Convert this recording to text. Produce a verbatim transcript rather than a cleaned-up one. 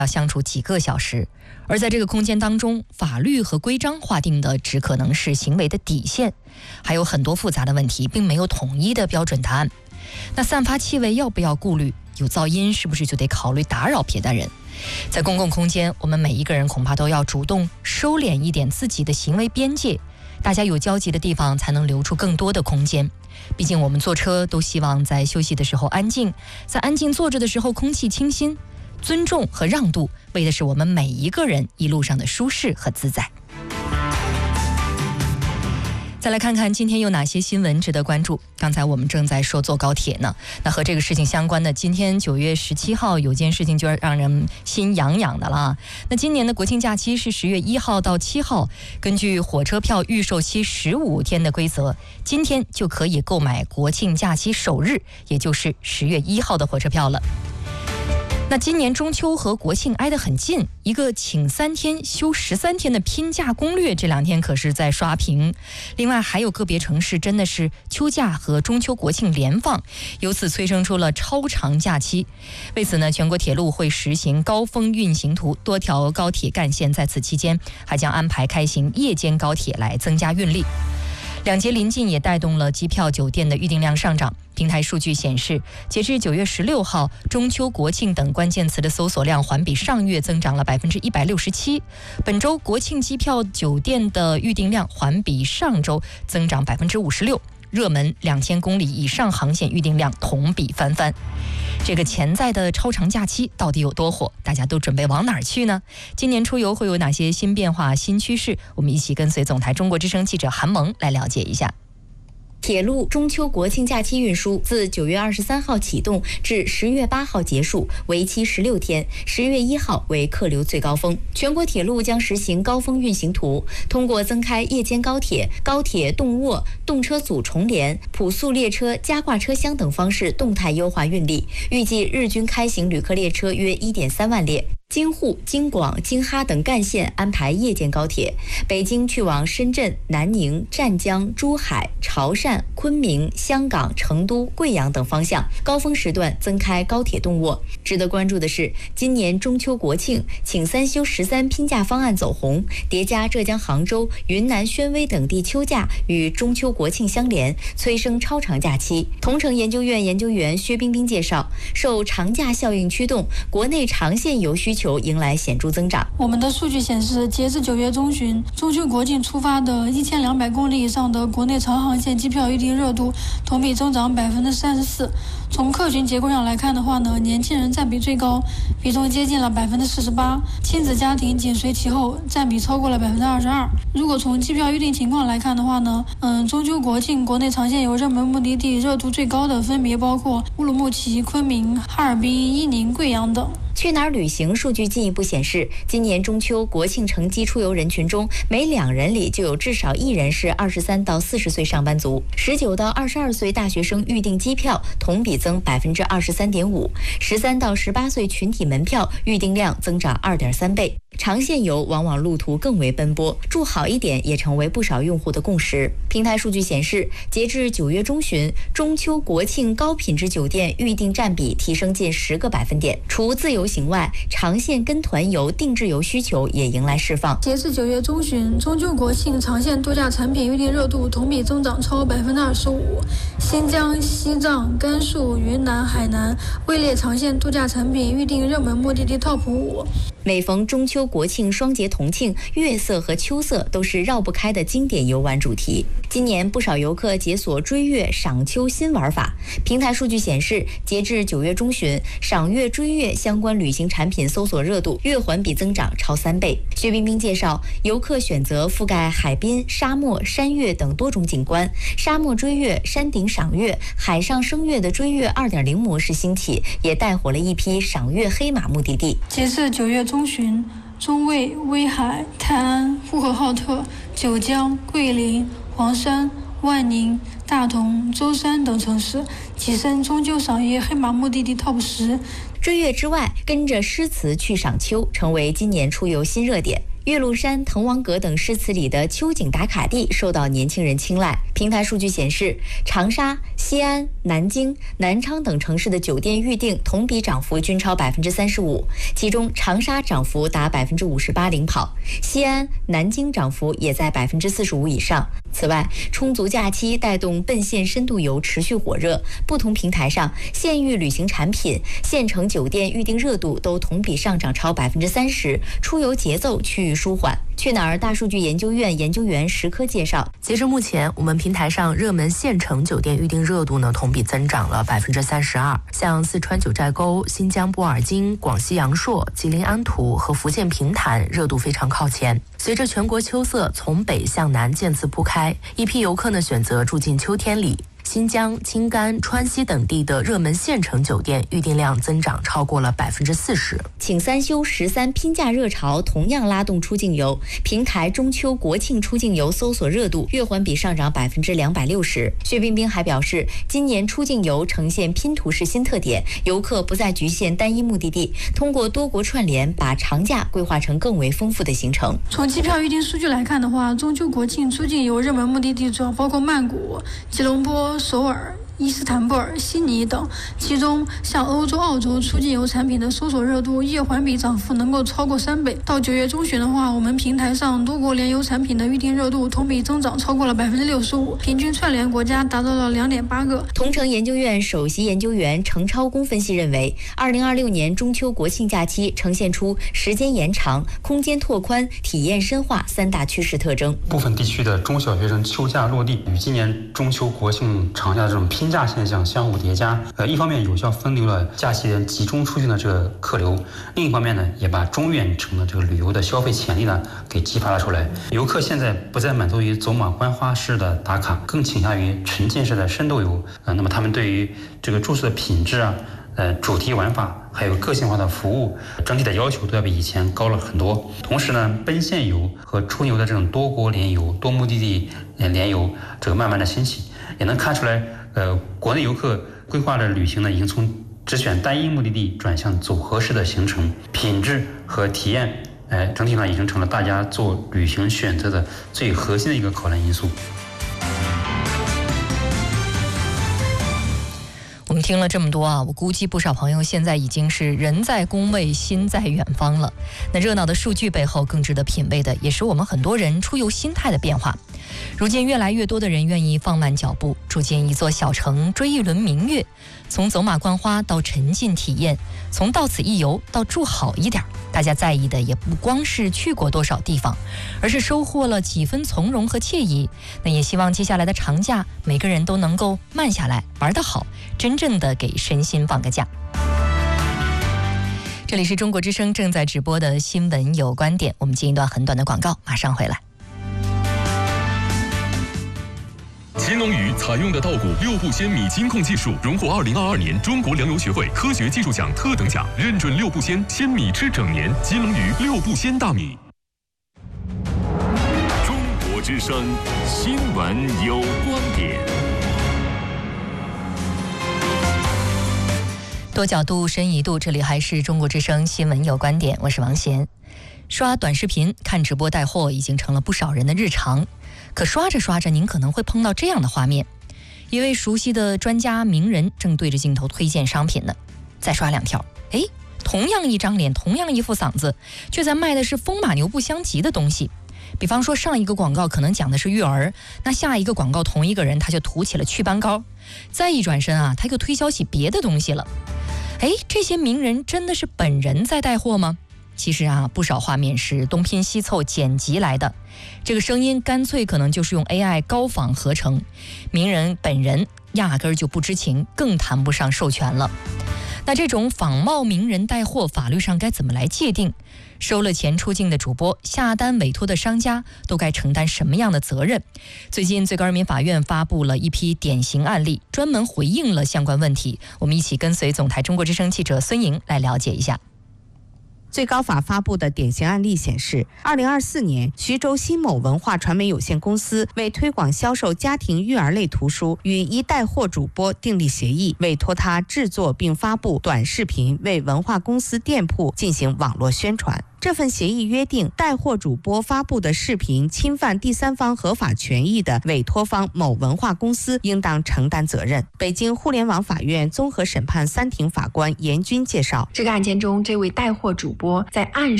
要相处几个小时，而在这个空间当中，法律和规章划定的只可能是行为的底线，还有很多复杂的问题，并没有统一的标准答案。那散发气味要不要顾虑？有噪音是不是就得考虑打扰别的人？在公共空间，我们每一个人恐怕都要主动收敛一点自己的行为边界，大家有交集的地方才能留出更多的空间。毕竟我们坐车都希望在休息的时候安静，在安静坐着的时候空气清新。尊重和让渡，为的是我们每一个人一路上的舒适和自在。再来看看今天有哪些新闻值得关注。刚才我们正在说坐高铁呢，那和这个事情相关的，今天九月十七号有件事情就让人心痒痒的了。那今年的国庆假期是十月一号到七号，根据火车票预售期十五天的规则，今天就可以购买国庆假期首日，也就是十月一号的火车票了。那今年中秋和国庆挨得很近，一个请三天休十三天的拼假攻略这两天可是在刷屏。另外还有个别城市真的是秋假和中秋国庆连放，由此催生出了超长假期。为此呢，全国铁路会实行高峰运行图，多条高铁干线在此期间还将安排开行夜间高铁来增加运力。两节临近也带动了机票、酒店的预订量上涨。平台数据显示，截至九月十六号，中秋、国庆等关键词的搜索量环比上月增长了百分之一百六十七。本周国庆机票、酒店的预订量环比上周增长百分之五十六。热门两千公里以上航线预订量同比翻番。这个潜在的超长假期到底有多火？大家都准备往哪儿去呢？今年出游会有哪些新变化、新趋势？我们一起跟随总台中国之声记者韩萌来了解一下。 铁路中秋国庆假期运输自九月二十三号启动至十月八号结束，为期十六天。十月一号为客流最高峰。全国铁路将实行高峰运行图，通过增开夜间高铁、高铁动卧、动车组重联、普速列车、加挂车厢等方式动态优化运力，预计日均开行旅客列车约 一点三万列。京沪、京广、京哈等干线安排夜间高铁，北京去往深圳、南宁、湛江、珠海、潮汕、昆明、香港、成都、贵阳等方向，高峰时段增开高铁动卧。值得关注的是，今年中秋国庆请三休十三拼假方案走红，叠加浙江杭州、云南宣威等地秋假与中秋国庆相连，催生超长假期。同城研究院研究员薛冰冰介绍，受长假效应驱动，国内长线游需求迎来显著增长。 我们的数据显示，截至九月中旬，中秋国庆出发的一千两百公里以上的国内长航线机票预订热度同比增长百分之三十四。从客群结构上来看的话呢，年轻人占比最高，比重接近了百分之四十八，亲子家庭紧随其后，占比超过了百分之二十二。如果从机票预订情况来看的话呢，嗯，中秋国庆国内长线有热门目的地热度最高的分别包括乌鲁木齐、昆明、哈尔滨、伊宁、贵阳等。 去哪儿旅行数据进一步显示，今年中秋国庆乘机出游人群中，每两人里就有至少一人是二十三到四十岁上班族。十九到二十二岁大学生预订机票同比增百分之二十三点五，十三到十八岁群体门票预订量增长二点三倍。长线游往往路途更为奔波，住好一点也成为不少用户的共识。平台数据显示，截至九月中旬，中秋国庆高品质酒店预订占比提升近十个百分点。除自由行外，长线跟团游、定制游需求也迎来释放。 截至九月中旬，中秋国庆长线度假产品预订热度同比增长超百分之二十五，新疆、西藏、甘肃、云南、海南位列长线度假产品预订热门目的地 top 五。 每逢中秋国庆双节同庆，月色和秋色都是绕不开的经典游玩主题。今年不少游客解锁追月、赏秋新玩法。平台数据显示，截至九月中旬，赏月、追月相关旅行产品搜索热度月环比增长超三倍。薛冰冰介绍，游客选择覆盖海滨、沙漠、山岳等多种景观，沙漠追月、山顶赏月、海上升月的追月 二点零 模式兴起，也带火了一批赏月黑马目的地。 截至九月中旬，中卫、威海、泰安、呼和浩特、九江、桂林、黄山、万宁、大同、舟山等城市跻身中秋赏月黑马目的地 top 十。 追月之外，跟着诗词去赏秋成为今年出游新热点。岳麓山、滕王阁等诗词里的秋景打卡地受到年轻人青睐。平台数据显示，长沙、西安、南京、南昌等城市的酒店预订同比涨幅均超百分之三十五，其中长沙涨幅达百分之五十八领跑，西安、南京涨幅也在百分之四十五以上。此外，充足假期带动奔现深度游持续火热，不同平台上县域旅行产品、县城酒店预订热度都同比上涨超百分之三十，出游节奏趋于舒缓。去哪儿大数据研究院研究员石科介绍， 截至目前，我们平台上热门县城酒店预订热度呢，同比增长了百分之三十二。像四川九寨沟、新疆布尔津、广西阳朔、吉林安图和福建平潭热度非常靠前。随着全国秋色从北向南渐次铺开，一批游客呢选择住进秋天里。新疆、青甘、川西等地的热门县城酒店预订量增长超过了百分之四十。 请三休十三拼假热潮同样拉动出境游，平台中秋国庆出境游搜索热度月环比上涨百分之两百六十。薛冰冰还表示，今年出境游呈现拼图式新特点，游客不再局限单一目的地，通过多国串联，把长假规划成更为丰富的行程。 从机票预订数据来看的话，中秋国庆出境游热门目的地主要包括曼谷、吉隆坡、首尔、伊斯坦布尔、悉尼等，其中像欧洲、澳洲出境游产品的搜索热度月环比涨幅能够超过三倍。到九月中旬的话，我们平台上多国联游产品的预订热度同比增长超过了百分之六十五，平均串联国家达到了两点八个。 同城研究院首席研究员程超公分析认为，二零二六年中秋国庆假期呈现出时间延长、空间拓宽、体验深化三大趋势特征。 部分地区的中小学生秋假落地，与今年中秋国庆长假的这种拼假现象相互叠加，呃，一方面有效分流了假期人集中出行的这个客流，另一方面呢，也把中远程的这个旅游的消费潜力呢给激发了出来。游客现在不再满足于走马观花式的打卡，更倾向于沉浸式的深度游。呃，那么他们对于这个住宿的品质啊、呃主题玩法，还有个性化的服务，整体的要求都要比以前高了很多。同时呢，奔现游和出游的这种多国联游、多目的地联游，这个慢慢的兴起，也能看出来。呃，国内游客规划的旅行呢，已经从只选单一目的地转向组合式的行程，品质和体验，哎，整体上已经成了大家做旅行选择的最核心的一个考量因素。 我们听了这么多啊，我估计不少朋友现在已经是人在宫位，心在远方了。那热闹的数据背后，更值得品味的也是我们很多人出游心态的变化。如今越来越多的人愿意放慢脚步，住进一座小城，追一轮明月，从走马观花到沉浸体验，从到此一游到住好一点。大家在意的也不光是去过多少地方，而是收获了几分从容和惬意。那也希望接下来的长假，每个人都能够慢下来，玩得好，真正的给身心放个假。这里是中国之声正在直播的新闻有观点，我们进一段很短的广告，马上回来。 乾隆鱼采用的稻谷六步鲜米金控技术，荣获二零二二年中国粮油学会科学技术奖特等奖，认准六步鲜鲜米吃整年。乾隆鱼六步鲜大米。 中国之声新闻有观点。 多角度、深一度，这里还是中国之声新闻有观点，我是王贤。刷短视频、看直播带货已经成了不少人的日常。可刷着刷着，您可能会碰到这样的画面：一位熟悉的专家名人正对着镜头推荐商品呢。再刷两条，哎，同样一张脸，同样一副嗓子，却在卖的是风马牛不相及的东西。比方说，上一个广告可能讲的是育儿，那下一个广告同一个人他就涂起了祛斑膏，再一转身啊，他又推销起别的东西了。哎，这些名人真的是本人在带货吗？其实啊，不少画面是东拼西凑剪辑来的，这个声音干脆可能就是用 A I 高仿合成，名人本人压根儿就不知情，更谈不上授权了。那这种仿冒名人带货，法律上该怎么来界定？收了钱出镜的主播，下单委托的商家都该承担什么样的责任？最近最高人民法院发布了一批典型案例，专门回应了相关问题。我们一起跟随总台中国之声记者孙莹来了解一下。 最高法发布的典型案例显示，二零二四年，徐州新某文化传媒有限公司为推广销售家庭育儿类图书，与一带货主播订立协议，委托他制作并发布短视频，为文化公司店铺进行网络宣传。这份协议约定，带货主播发布的视频侵犯第三方合法权益的委托方某文化公司应当承担责任。北京互联网法院综合审判三庭法官严军介绍， 这个案件中，这位带货主播在暗